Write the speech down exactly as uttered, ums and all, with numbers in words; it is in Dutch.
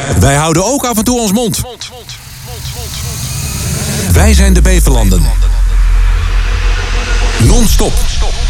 Wij houden ook af en toe ons mond. Wij zijn de Beverlanden. Non-stop.